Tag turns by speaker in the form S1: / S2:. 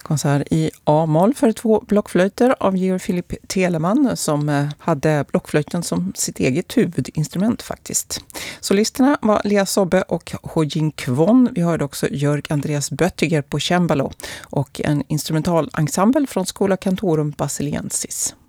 S1: Konsert i A-moll för 2 blockflöjter av Georg Philipp Telemann som hade blockflöjten som sitt eget huvudinstrument faktiskt. Solisterna var Lea Sobbe och Ho-Jin Kwon. Vi hörde också Jörg Andreas Böttiger på cembalo och en instrumentalensemble från Schola Cantorum Basiliensis.